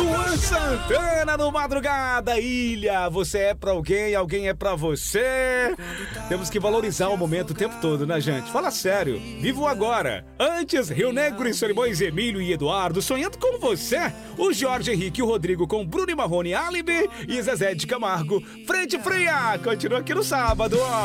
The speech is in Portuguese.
Luan Santana no Madrugada. Ilha, você é pra alguém, alguém é pra você. Temos que valorizar o momento o tempo todo, né, gente? Fala sério, vivo agora. Antes, Rio Negro e Solimões, Emílio e Eduardo, sonhando com você. O Jorge Henrique e o Rodrigo com Bruno e Marrone, Alibi e Zezé de Camargo. Frente Fria, continua aqui no sábado, ó.